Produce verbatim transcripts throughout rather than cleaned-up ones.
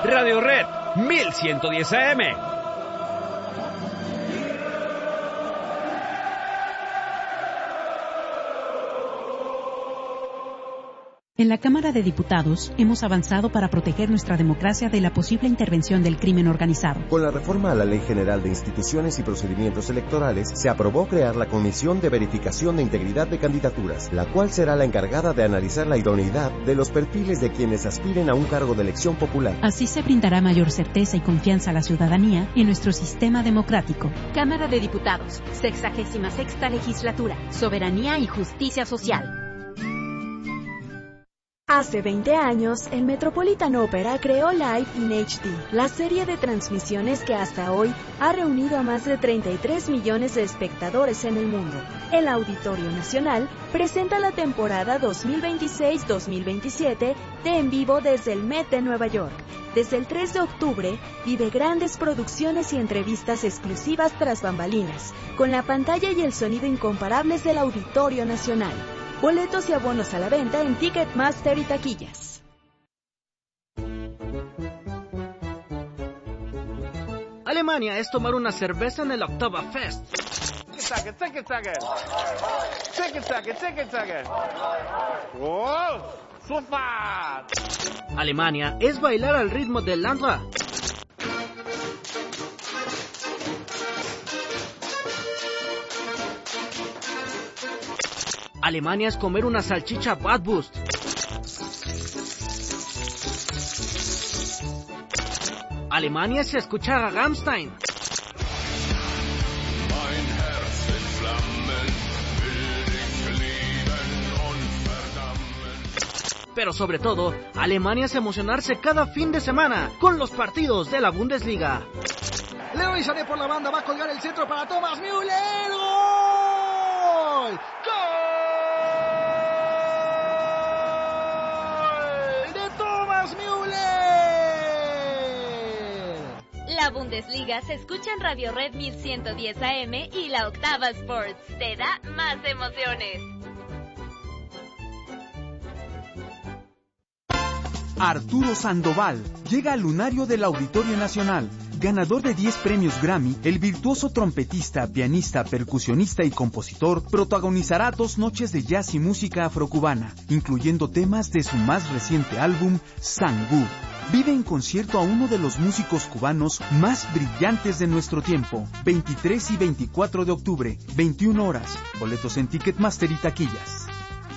Radio Red mil ciento diez A M. En la Cámara de Diputados hemos avanzado para proteger nuestra democracia de la posible intervención del crimen organizado. Con la reforma a la Ley General de Instituciones y Procedimientos Electorales, se aprobó crear la Comisión de Verificación de Integridad de Candidaturas, la cual será la encargada de analizar la idoneidad de los perfiles de quienes aspiren a un cargo de elección popular. Así se brindará mayor certeza y confianza a la ciudadanía en nuestro sistema democrático. Cámara de Diputados, sexagésima sexta legislatura, soberanía y justicia social. Hace veinte años, el Metropolitan Opera creó Live in H D, la serie de transmisiones que hasta hoy ha reunido a más de treinta y tres millones de espectadores en el mundo. El Auditorio Nacional presenta la temporada dos mil veintiséis dos mil veintisiete de En Vivo desde el Met de Nueva York. Desde el tres de octubre, vive grandes producciones y entrevistas exclusivas tras bambalinas, con la pantalla y el sonido incomparables del Auditorio Nacional. Boletos y abonos a la venta en Ticketmaster y taquillas. Alemania es tomar una cerveza en el Oktoberfest. Alemania es bailar al ritmo del Landra. Alemania es comer una salchicha Bratwurst. Alemania es escuchar a Rammstein. Pero sobre todo, Alemania es emocionarse cada fin de semana con los partidos de la Bundesliga. Leroy Sané por la banda, va a colgar el centro para Thomas Müller. ¡Gol! ¡Gol! La Bundesliga se escucha en Radio Red mil ciento diez A M y la Octava Sports te da más emociones. Arturo Sandoval llega al lunario del Auditorio Nacional. Ganador de diez premios Grammy, el virtuoso trompetista, pianista, percusionista y compositor protagonizará dos noches de jazz y música afrocubana, incluyendo temas de su más reciente álbum, Sangú. Vive en concierto a uno de los músicos cubanos más brillantes de nuestro tiempo, veintitrés y veinticuatro de octubre, veintiuna horas. Boletos en Ticketmaster y taquillas.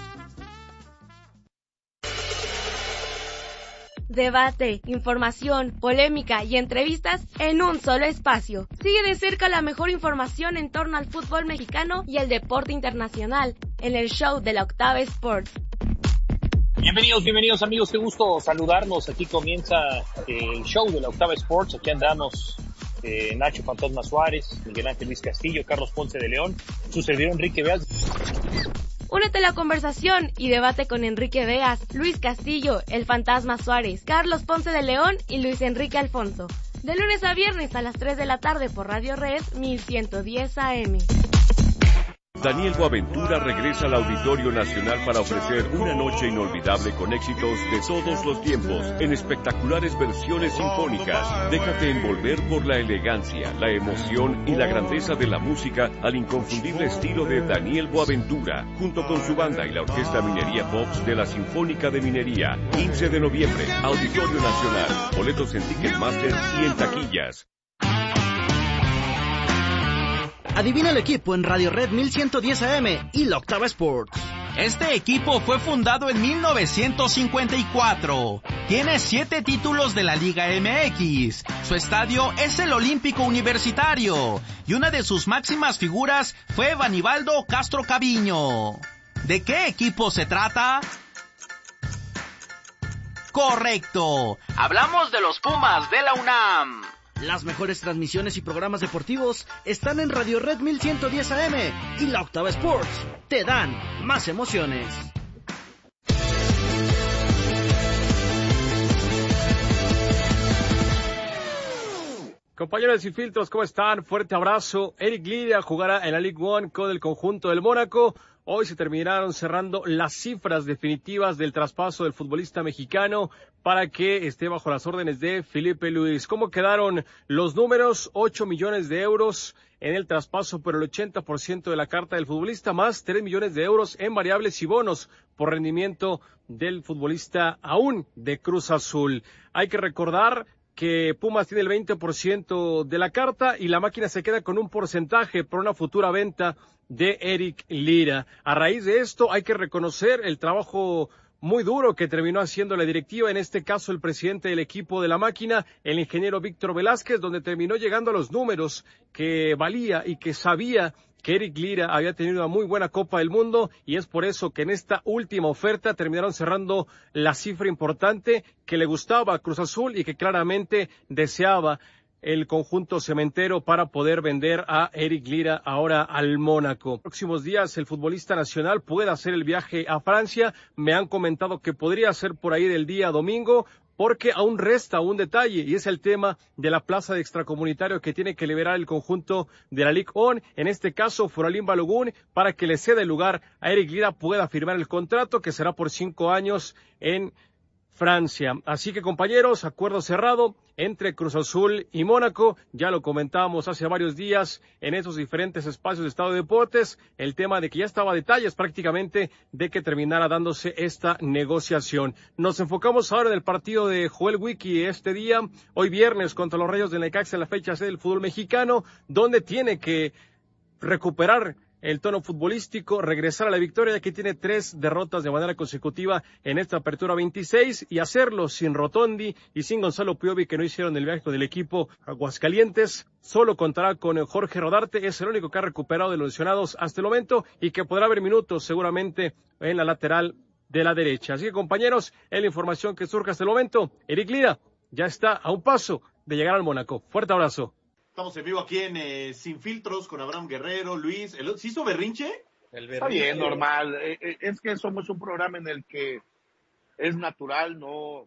Debate, información, polémica y entrevistas en un solo espacio. Sigue de cerca la mejor información en torno al fútbol mexicano y el deporte internacional en el show de la Octava Sports. Bienvenidos, bienvenidos amigos, qué gusto saludarnos. Aquí comienza el show de la Octava Sports. Aquí andamos eh, Nacho Fantasma Suárez, Miguel Ángel Luis Castillo, Carlos Ponce de León, su servidor Enrique Veas. Únete a la conversación y debate con Enrique Veas, Luis Castillo, el Fantasma Suárez, Carlos Ponce de León y Luis Enrique Alfonso. De lunes a viernes a las tres de la tarde por Radio Red mil ciento diez A M. Daniel Boaventura regresa al Auditorio Nacional para ofrecer una noche inolvidable con éxitos de todos los tiempos, en espectaculares versiones sinfónicas. Déjate envolver por la elegancia, la emoción y la grandeza de la música al inconfundible estilo de Daniel Boaventura, junto con su banda y la Orquesta Minería Pops de la Sinfónica de Minería. quince de noviembre, Auditorio Nacional. Boletos en Ticketmaster y en taquillas. Adivina el equipo en Radio Red mil ciento diez A M y la Octava Sports. Este equipo fue fundado en mil novecientos cincuenta y cuatro. Tiene siete títulos de la Liga M X. Su estadio es el Olímpico Universitario. Y una de sus máximas figuras fue Vanibaldo Castro Caviño. ¿De qué equipo se trata? Correcto. Hablamos de los Pumas de la UNAM. Las mejores transmisiones y programas deportivos están en Radio Red mil ciento diez A M y la Octava Sports. Te dan más emociones. Compañeros sin filtros, ¿cómo están? Fuerte abrazo. Eric Liria jugará en la Ligue uno con el conjunto del Mónaco. hoy se terminaron cerrando las cifras definitivas del traspaso del futbolista mexicano para que esté bajo las órdenes de Felipe Luis. ¿Cómo quedaron los números? ocho millones de euros en el traspaso por el ochenta por ciento de la carta del futbolista, más tres millones de euros en variables y bonos por rendimiento del futbolista aún de Cruz Azul. Hay que recordar que Pumas tiene el veinte por ciento de la carta y la máquina se queda con un porcentaje por una futura venta de Eric Lira. A raíz de esto hay que reconocer el trabajo muy duro que terminó haciendo la directiva, en este caso el presidente del equipo de la máquina, el ingeniero Víctor Velázquez, donde terminó llegando a los números que valía y que sabía que Eric Lira había tenido una muy buena Copa del Mundo, y es por eso que en esta última oferta terminaron cerrando la cifra importante que le gustaba a Cruz Azul y que claramente deseaba el conjunto cementero para poder vender a Eric Lira ahora al Mónaco. En los próximos días el futbolista nacional puede hacer el viaje a Francia. Me han comentado que podría ser por ahí del día domingo, porque aún resta un detalle, y es el tema de la plaza de extracomunitario que tiene que liberar el conjunto de la Ligue uno, en este caso Furalim Balogun, para que le ceda el lugar a Eric Lira, pueda firmar el contrato que será por cinco años en Francia. Así que, compañeros, acuerdo cerrado entre Cruz Azul y Mónaco. Ya lo comentábamos hace varios días en esos diferentes espacios de Estado de Deportes, el tema de que ya estaba a detalles prácticamente de que terminara dándose esta negociación. Nos enfocamos ahora en el partido de Joel Wiki este día, hoy viernes, contra los Rayos de Necaxa en la fecha seis del fútbol mexicano, donde tiene que recuperar el tono futbolístico, regresar a la victoria, ya que tiene tres derrotas de manera consecutiva en esta apertura veintiséis, y hacerlo sin Rotondi y sin Gonzalo Piovi, que no hicieron el viaje con el equipo a Aguascalientes. Solo contará con Jorge Rodarte, es el único que ha recuperado de los lesionados hasta el momento y que podrá haber minutos seguramente en la lateral de la derecha. Así que, compañeros, es la información que surge hasta el momento. Eric Lira ya está a un paso de llegar al Mónaco. Fuerte abrazo. Estamos en vivo aquí en eh, Sin Filtros con Abraham Guerrero, Luis. ¿El, ¿Se hizo berrinche? El berrinche? Está bien, normal. Eh, eh, es que somos un programa en el que es natural, no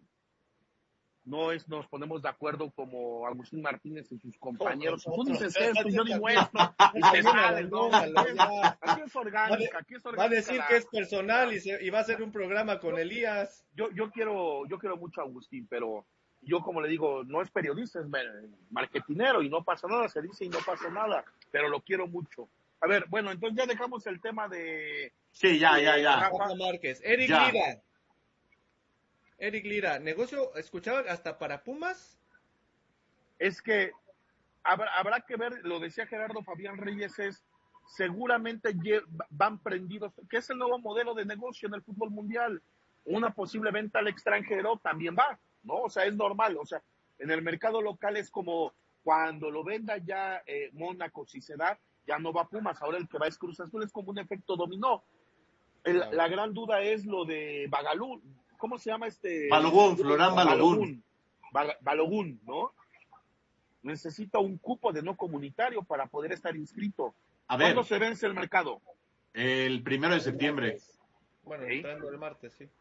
no es nos ponemos de acuerdo como Agustín Martínez y sus compañeros. Tú dices esto, yo ni muestro. Y se sale, ¿no? Aquí es orgánica, aquí es orgánica. Va a decir que es personal y, se, y va a hacer un programa con Elías. Yo, yo, quiero, yo quiero mucho a Agustín, pero yo, como le digo, no es periodista, es marketinero y no pasa nada, se dice y no pasa nada, pero lo quiero mucho. A ver, bueno, entonces ya dejamos el tema de... Sí, ya, ya, ya. Rafa Márquez. Eric ya. Lira. Eric Lira, ¿negocio escuchaba hasta para Pumas? Es que habrá, habrá que ver, lo decía Gerardo Fabián Reyes, es seguramente van prendidos, que es el nuevo modelo de negocio en el fútbol mundial. Una posible venta al extranjero también va, ¿no? O sea, es normal, o sea, en el mercado local es como cuando lo venda ya eh, Mónaco, si se da, ya no va Pumas, ahora el que va es Cruz Azul, es como un efecto dominó. El, claro. La gran duda es lo de Bagalú, ¿cómo se llama este? Balogun, Florán Balogun. Balogun, Balogun, ¿no? Necesita un cupo de no comunitario para poder estar inscrito. A ver, ¿cuándo se vence el mercado? El primero de septiembre. Bueno, ¿sí? Entrando el martes, sí.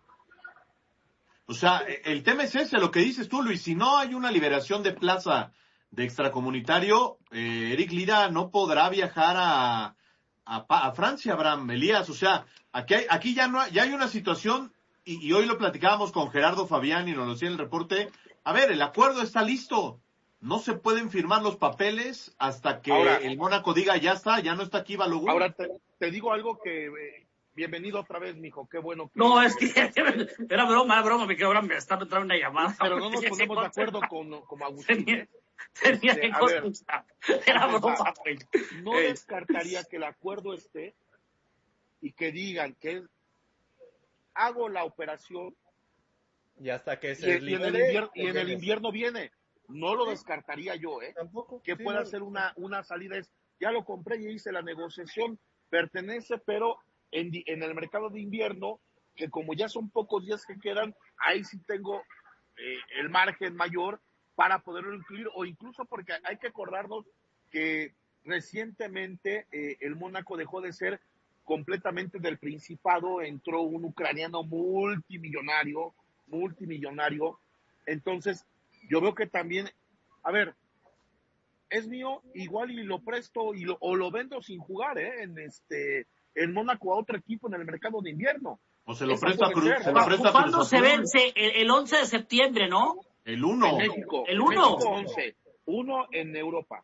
O sea, el tema es ese, lo que dices tú, Luis. Si no hay una liberación de plaza de extracomunitario, eh, Eric Lira no podrá viajar a, a, a Francia, Abraham, Elías. O sea, aquí, hay, aquí ya no hay, ya hay una situación, y, y hoy lo platicábamos con Gerardo Fabián y nos lo decía en el reporte. A ver, el acuerdo está listo. No se pueden firmar los papeles hasta que ahora, el Mónaco diga ya está, ya no está aquí Balogun. Ahora te, te digo algo que... Eh, bienvenido otra vez, mijo, qué bueno que... No, es que era broma, era broma, me quedó ahora me está entrando una llamada. Pero no nos ponemos de acuerdo con, con Agustín. Tenía, tenía este, que escuchar. Era broma, güey. No eh. descartaría que el acuerdo esté y que digan que hago la operación y hasta que se y, y, en, el invierno, y en el invierno viene. No lo descartaría yo, ¿eh? Tampoco. Que sí, pueda no. ser una, una salida. Es, ya lo compré y hice la negociación, pertenece, pero... En, en el mercado de invierno, que como ya son pocos días que quedan, ahí sí tengo eh, el margen mayor para poderlo incluir, o incluso porque hay que acordarnos que recientemente eh, el Mónaco dejó de ser completamente del Principado, entró un ucraniano multimillonario, multimillonario, entonces yo veo que también, a ver, es mío, igual y lo presto y lo, o lo vendo sin jugar, ¿eh? En este... en Mónaco a otro equipo en el mercado de invierno. O se lo Esa presta puede Cruz. ser, Se ¿no? lo presta ¿Cuándo Cruz se Azul. vence? El, el once de septiembre, ¿no? El uno. En México. El en uno. México once. Uno en Europa.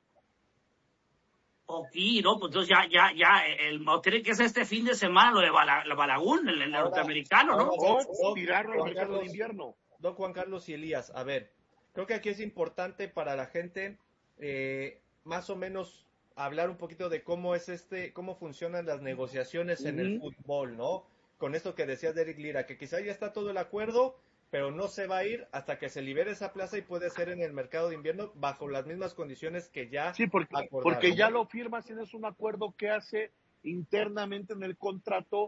Ok, no, pues entonces ya, ya, ya, el, tiene que ser este fin de semana lo de Bala, lo Balagún, el, el norteamericano, ¿no? O tirarlo al mercado de invierno. Don Juan Carlos y Elías, a ver, creo que aquí es importante para la gente eh, más o menos hablar un poquito de cómo es este, cómo funcionan las negociaciones en el fútbol, ¿no? Con esto que decías de Eric Lira, que quizá ya está todo el acuerdo, pero no se va a ir hasta que se libere esa plaza y puede ser en el mercado de invierno bajo las mismas condiciones que ya Sí, porque, acordaron. porque ya lo firmas, tienes un acuerdo que hace internamente en el contrato,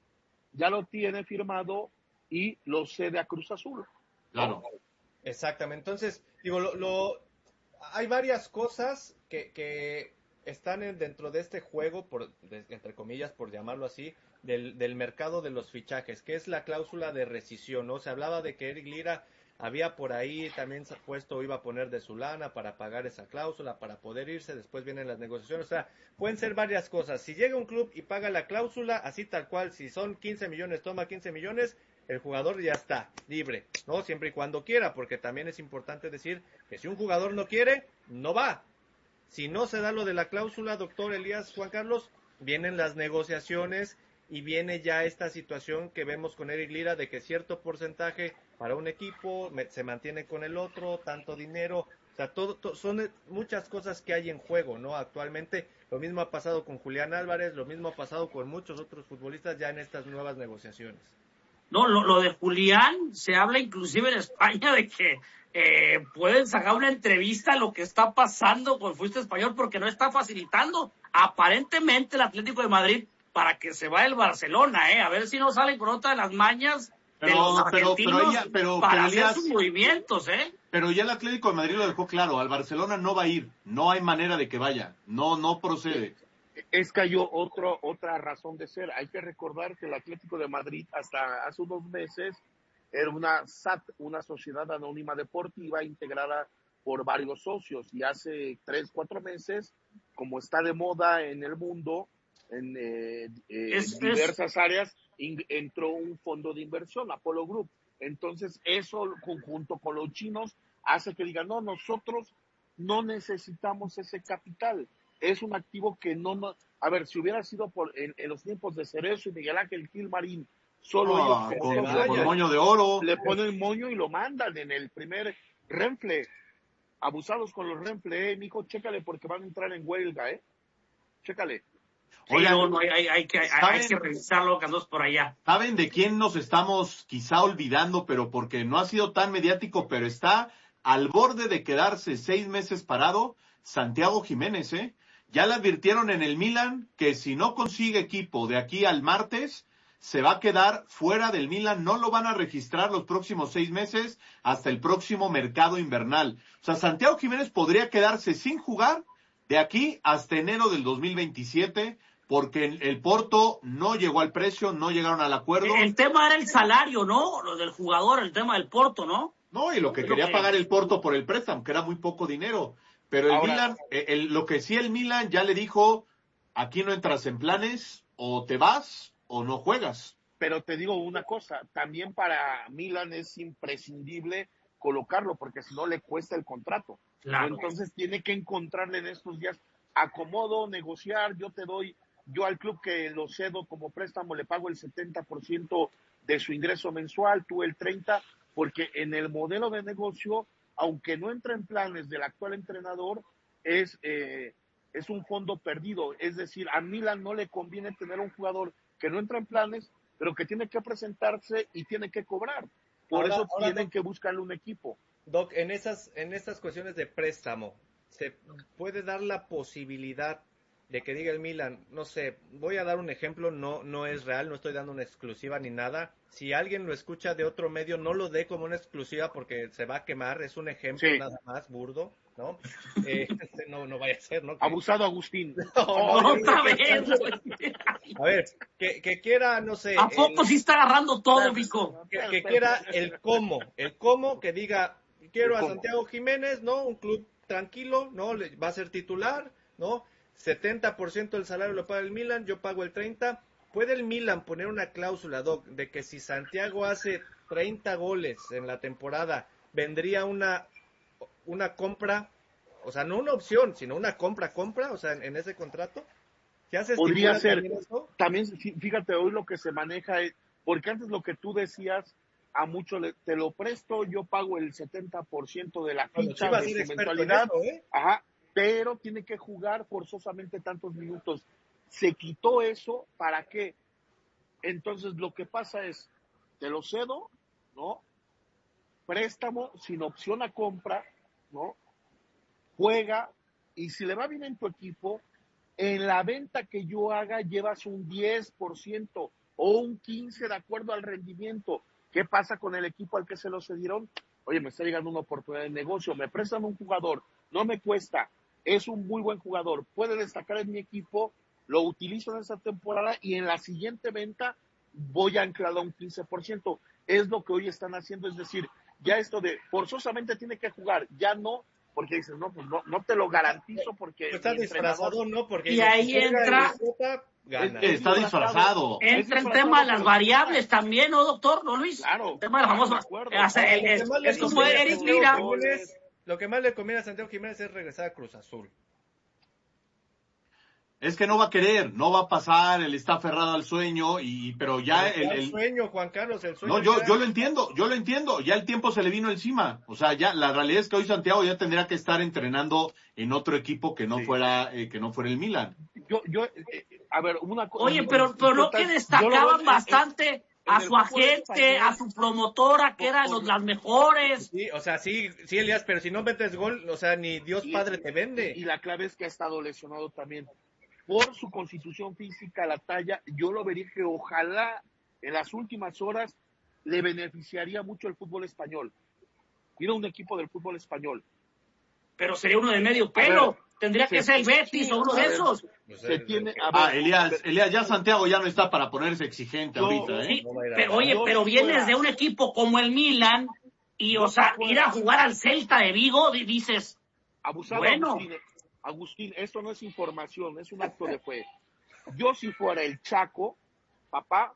ya lo tiene firmado y lo cede a Cruz Azul. Claro. Exactamente. Entonces, digo, lo, lo hay varias cosas que, que están en, dentro de este juego, por, de, entre comillas, por llamarlo así, del, del mercado de los fichajes, que es la cláusula de rescisión, ¿no? Se hablaba de que Eric Lira había por ahí también puesto, iba a poner de su lana para pagar esa cláusula, para poder irse, después vienen las negociaciones, o sea, pueden ser varias cosas. Si llega un club y paga la cláusula, así tal cual, si son quince millones, toma quince millones, el jugador ya está libre, ¿no? Siempre y cuando quiera, porque también es importante decir que si un jugador no quiere, no va. Si no se da lo de la cláusula, doctor Elías, Juan Carlos, vienen las negociaciones y viene ya esta situación que vemos con Eric Lira de que cierto porcentaje para un equipo se mantiene con el otro, tanto dinero, o sea, todo, todo, son muchas cosas que hay en juego, ¿no? Actualmente, lo mismo ha pasado con Julián Álvarez, lo mismo ha pasado con muchos otros futbolistas ya en estas nuevas negociaciones. No, lo, lo de Julián, se habla inclusive en España de que eh, pueden sacar una entrevista a lo que está pasando con el futbolista español porque no está facilitando aparentemente el Atlético de Madrid para que se vaya el Barcelona, ¿eh? A ver si no salen con otra de las mañas pero, de los pero, argentinos pero ella, pero, para pero hacer Elías, sus movimientos, ¿eh? Pero ya el Atlético de Madrid lo dejó claro, al Barcelona no va a ir, no hay manera de que vaya, no, no procede. Es que hay otro, otra razón de ser. Hay que recordar que el Atlético de Madrid hasta hace unos meses era una S A T, una sociedad anónima deportiva integrada por varios socios, y hace tres, cuatro meses, como está de moda en el mundo, en eh, eh, es, diversas es... áreas, in, entró un fondo de inversión, Apollo Group. Entonces, eso, conjunto con los chinos, hace que digan, no, nosotros no necesitamos ese capital. Es un activo que no, no a ver, si hubiera sido por en, en los tiempos de Cerezo y Miguel Ángel Gilmarín, solo ah, ellos con, con, con moño de oro, le ponen moño y lo mandan en el primer Renfle. Abusados con los Renfle, eh, mijo, chécale porque van a entrar en huelga, eh. Chécale. Oigan, sí, no, no, hay, hay, que, hay, hay que revisarlo cuando es por allá. ¿Saben de quién nos estamos quizá olvidando, pero porque no ha sido tan mediático, pero está al borde de quedarse seis meses parado? Santiago Jiménez, ¿eh? Ya le advirtieron en el Milan que si no consigue equipo de aquí al martes, se va a quedar fuera del Milan, no lo van a registrar los próximos seis meses hasta el próximo mercado invernal. O sea, Santiago Jiménez podría quedarse sin jugar de aquí hasta enero del dos mil veintisiete, porque el Porto no llegó al precio, no llegaron al acuerdo. El tema era el salario, ¿no? Lo del jugador, el tema del Porto, ¿no? No, y lo que quería pagar el Porto por el préstamo, que era muy poco dinero. Pero el Ahora, Milan, el, lo que sí el Milan ya le dijo, aquí no entras en planes, o te vas o no juegas. Pero te digo una cosa, también para Milan es imprescindible colocarlo, porque si no le cuesta el contrato. Claro. Entonces tiene que encontrarle en estos días acomodo, negociar, yo te doy, yo al club que lo cedo como préstamo le pago el setenta por ciento de su ingreso mensual, tú el treinta por ciento, porque en el modelo de negocio, aunque no entra en planes del actual entrenador, es, eh, es un fondo perdido. Es decir, a Milan no le conviene tener un jugador que no entra en planes, pero que tiene que presentarse y tiene que cobrar. Por ahora, eso ahora tienen Doc, que buscarle un equipo. Doc, en esas, en estas cuestiones de préstamo, ¿se puede dar la posibilidad de que diga el Milan, no sé, voy a dar un ejemplo, no, no es real, no estoy dando una exclusiva ni nada? Si alguien lo escucha de otro medio, no lo dé como una exclusiva porque se va a quemar, es un ejemplo sí. nada más burdo, ¿no? Eh, no, no vaya a ser, ¿no? Que... Abusado Agustín. No, no, no, otra vez. A ver, que, que quiera, no sé. ¿A poco el... sí está agarrando todo, Vico? Que, que quiera el cómo, el cómo, que diga, quiero a Santiago Jiménez, ¿no? Un club tranquilo, ¿no? Va a ser titular, ¿no? setenta por ciento del salario lo paga el Milan, yo pago el treinta por ciento. ¿Puede el Milan poner una cláusula, Doc, de que si Santiago hace treinta goles en la temporada, vendría una, una compra, o sea, no una opción, sino una compra-compra, o sea, en, en ese contrato? ¿Qué hace? Podría ser. También, fíjate, hoy lo que se maneja es, porque antes lo que tú decías, a mucho le, te lo presto, yo pago el setenta por ciento de la ficha, bueno, de su mensualidad, eso, ¿eh? Ajá, pero tiene que jugar forzosamente tantos minutos. Se quitó eso, ¿para qué? Entonces lo que pasa es, te lo cedo, ¿no? Préstamo sin opción a compra, ¿no? Juega, y si le va bien en tu equipo, en la venta que yo haga llevas un diez por ciento o un quince por ciento de acuerdo al rendimiento. ¿Qué pasa con el equipo al que se lo cedieron? Oye, me está llegando una oportunidad de negocio, me prestan un jugador, no me cuesta, es un muy buen jugador, puede destacar en mi equipo, lo utilizo en esta temporada y en la siguiente venta voy a anclar a un quince por ciento. Es lo que hoy están haciendo, es decir, ya esto de forzosamente tiene que jugar, ya no, porque dices, no, pues no, no te lo garantizo porque... Está disfrazado, ¿no? Porque y ahí entra... Gana. Está disfrazado. Entra el tema de las variables también, ¿no, doctor? ¿No, Luis? Claro. El tema de la famosa... Es, es, es como Eric Lira. Lo que más le conviene a Santiago Jiménez es regresar a Cruz Azul. Es que no va a querer, no va a pasar, él está aferrado al sueño, y pero ya el, el... el sueño, Juan Carlos, el sueño. No, yo, yo lo entiendo, yo lo entiendo, ya el tiempo se le vino encima, o sea, ya la realidad es que hoy Santiago ya tendría que estar entrenando en otro equipo que no sí. fuera eh, que no fuera el Milan. Yo, yo, eh, a ver, una cosa. Oye, pero, pero no que destacaban bastante en, en a su agente, español, a su promotora, que eran los, las mejores. Sí, o sea, sí, sí, Elías, pero si no metes gol, o sea, ni Dios y, Padre te vende. Y la clave es que ha estado lesionado también. Por su constitución física, la talla, yo lo vería que ojalá en las últimas horas le beneficiaría mucho el fútbol español. Ir a un equipo del fútbol español. Pero sería uno de medio pelo. Ver, Tendría que ser el Betis sí, o uno de ver, esos. Se tiene, a ver, ah, Elías, Elías, ya Santiago ya no está para ponerse exigente yo, ahorita, ¿eh? Sí, pero oye, pero vienes de un equipo como el Milan y, o sea, ir a jugar al Celta de Vigo, dices, abusado, bueno... Agustín, Agustín, esto no es información, es un acto de fe. Yo si fuera el Chaco, papá,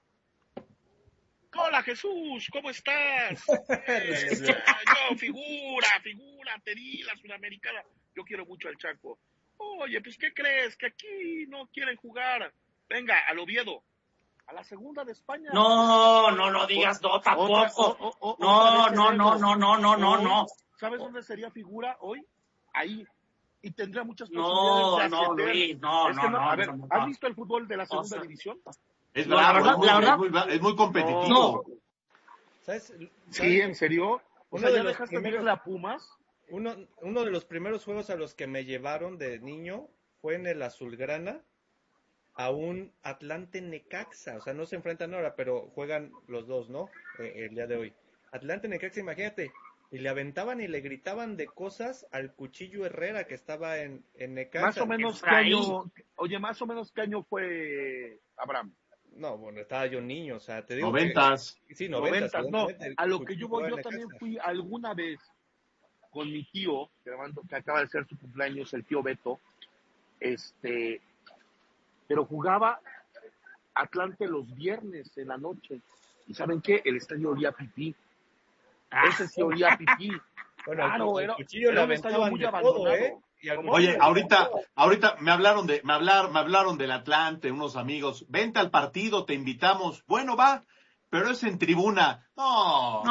hola Jesús, ¿cómo estás? eh, yo, figura, figura, te di la Sudamericana. Yo quiero mucho al Chaco. Oye, pues ¿qué crees? Que aquí no quieren jugar. Venga, al Oviedo, a la segunda de España. No, no lo digas, no, tampoco. O, o, o, no, no, no, no, no, no, no, no. ¿Sabes dónde sería figura hoy? Ahí. Y tendría muchas no, posibilidades de no, Luis, no, es no, que no, no. A ver, no, no. ¿has visto el fútbol de la segunda o sea, división? Es no, bravo, la verdad, es, muy, la verdad, es, muy, es muy competitivo. No. ¿Sabes? Sí, ¿en serio? O uno sea, de ¿ya los dejaste primeros, ver la Pumas? Uno, uno de los primeros juegos a los que me llevaron de niño fue en el Azulgrana a un Atlante Necaxa. O sea, no se enfrentan ahora, pero juegan los dos, ¿no? Eh, el día de hoy. Atlante Necaxa, imagínate. Y le aventaban y le gritaban de cosas al Cuchillo Herrera que estaba en, en Necaxa. Más o menos qué año, oye, más o menos qué año fue Abraham. No, bueno, estaba yo niño, o sea, te digo. Noventas. Que, sí, noventas. noventas no, a lo que yo voy, yo también fui alguna vez con mi tío, que, que acaba de ser su cumpleaños, el tío Beto, este, pero jugaba Atlante los viernes en la noche. ¿Y saben qué? El estadio olía pipí. Ese sí olía pipí. Bueno, claro, el era, cuchillo era le aventaban muy de todo, ¿eh? Oye, ahorita, ahorita me hablaron de, me hablar, me hablaron del Atlante, unos amigos. Vente al partido, te invitamos. Bueno, va, pero es en tribuna. No.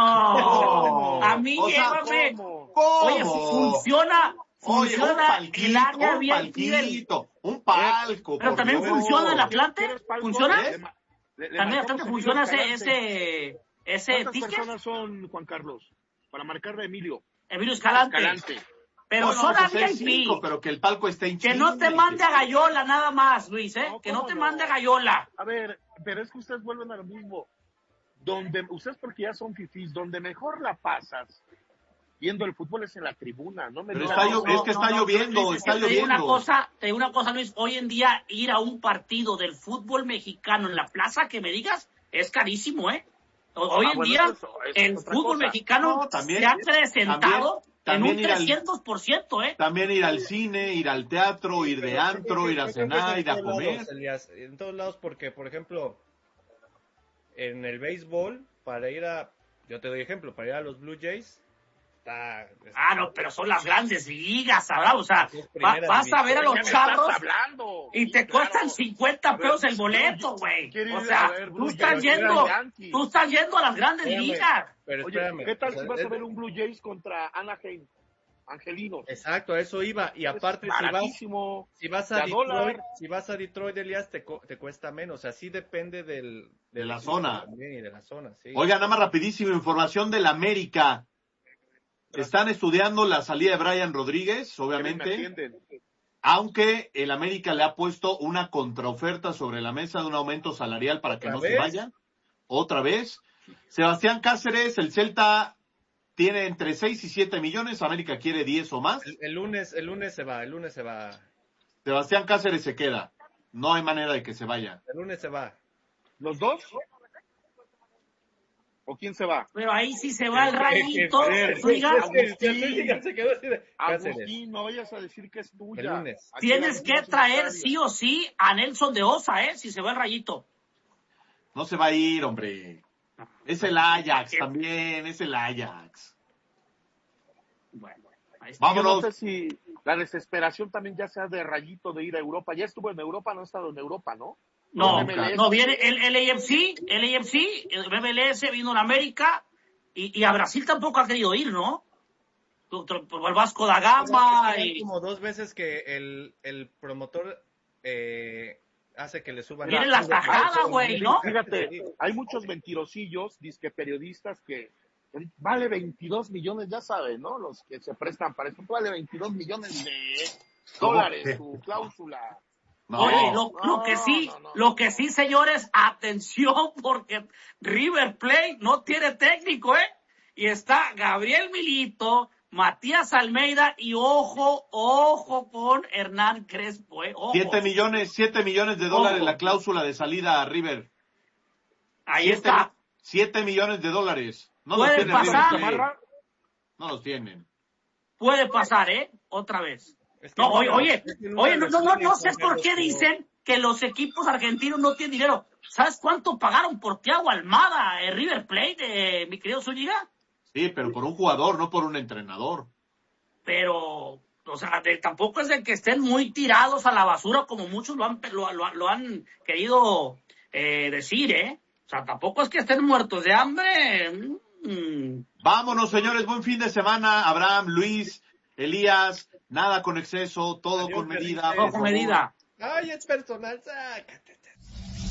No. A mí llévame. ¿Cómo? Oye, funciona. Oye, un palquito, el área un palquito, un palco. Pero también Dios. funciona el Atlante. ¿Funciona? ¿Eh? Le, le también Atlante funciona ese, ese, ese ¿Cuántas ticket? personas son, Juan Carlos? Para marcarle a Emilio. Emilio Escalante. Escalante. Pero no, son no, a pues V I P. Cinco, pero que el palco esté en Que no te mande a Gallola nada más, Luis, ¿eh? No, que no te no? mande a Gallola. A ver, pero es que ustedes vuelven a lo mismo. Donde, ustedes porque ya son fifís, donde mejor la pasas viendo el fútbol es en la tribuna, no me Pero digas, está, no, es que está no, lloviendo, no, está te lloviendo. Digo una cosa, te digo una cosa, Luis, hoy en día ir a un partido del fútbol mexicano en la plaza, que me digas, es carísimo, ¿eh? Hoy ah, en bueno, día eso, eso el fútbol cosa. mecano no, también, se ha acrecentado también en un trescientos por ciento, ¿eh? También ir al cine, ir al teatro, ir de antro, ir a cenar, ir a comer. Lados, Elías, en todos lados, porque, por ejemplo, en el béisbol, para ir a, yo te doy ejemplo, para ir a los Blue Jays, está... Ah, no, pero son las grandes ligas, ¿sabes? O sea, va, vas a ver a los charros y te claro. cuestan cincuenta pesos el boleto, güey. O sea, tú estás yendo, tú estás yendo a las grandes espérame, ligas. Pero espérame, Oye, ¿qué tal o sea, si vas es... a ver un Blue Jays contra Anaheim? Angelinos. Exacto, eso iba. Y aparte, si vas, si vas a Detroit, si vas a Detroit, Elías, te, te cuesta menos. O sea, sí depende del, de, de la zona. También y de la zona, sí. Oiga, nada más rapidísimo, información del América. Están estudiando la salida de Brian Rodríguez, obviamente. Aunque el América le ha puesto una contraoferta sobre la mesa de un aumento salarial para que no vez? se vaya. Otra vez. Sebastián Cáceres, el Celta... tiene entre seis y siete millones, América quiere diez o más. El, el lunes el lunes se va, el lunes se va. Sebastián Cáceres se queda. No hay manera de que se vaya. El lunes se va. ¿Los dos? ¿O quién se va? Pero ahí sí se va el Rayito. Agustín, no vayas a decir que es tuya. Tienes que traer sí o sí a Nelson de Osa, ¿eh? Si se va el Rayito. No se va a ir, hombre. Es el Ajax también, es el Ajax. Bueno, vámonos. Yo no sé si la desesperación también ya sea de Rayito de ir a Europa. Ya estuvo en Europa, no ha estado en Europa, ¿no? No, no, viene el, el A F C, el A F C, el M L S vino a América y, y a Brasil tampoco ha querido ir, ¿no? Por el Vasco da Gama. Y... como dos veces que el, el promotor... Eh... hace que le suban. Miren la tajada, güey, ¿no? Fíjate, hay muchos mentirosillos, disque periodistas que vale veintidós millones, ya saben, ¿no? Los que se prestan para eso, vale veintidós millones de dólares su cláusula. No, Oye, lo, no, lo que sí, no, no, lo que sí, señores, atención, porque River Plate no tiene técnico, ¿eh? Y está Gabriel Milito, Matías Almeida y ojo, ojo con Hernán Crespo, ¿eh? Ojo. Siete millones, siete millones de dólares ojo. La cláusula de salida a River. Ahí siete, está. Siete millones de dólares. No Puede los pasar. River, no los tienen. Puede pasar, ¿eh? Otra vez. Es que no, oye, oye, oye, no, no, no, no sé por qué dicen que los equipos argentinos no tienen dinero. ¿Sabes cuánto pagaron por Thiago Almada, el River Plate, eh, mi querido Zúñiga? Sí, pero por un jugador, no por un entrenador. Pero, o sea, de, tampoco es de que estén muy tirados a la basura como muchos lo han, lo, lo, lo han querido eh, decir, ¿eh? O sea, tampoco es que estén muertos de hambre. Mm. Vámonos, señores, buen fin de semana. Abraham, Luis, Elías, nada con exceso, todo Adiós, con medida. Todo con medida. Ay, es personal, sácate.